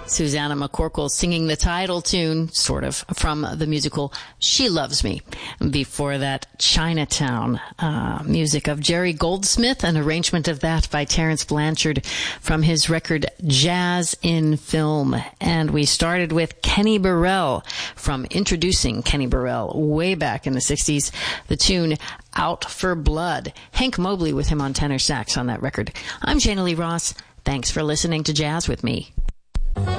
Susanna McCorkle singing the title tune, sort of, from the musical She Loves Me. Before that, Chinatown, music of Jerry Goldsmith, an arrangement of that by Terence Blanchard from his record Jazz in Film. And we started with Kenny Burrell from Introducing Kenny Burrell way back in the 60s, the tune Out for Blood. Hank Mobley with him on tenor sax on that record. I'm Jana Lee Ross. Thanks for listening to Jazz with Me.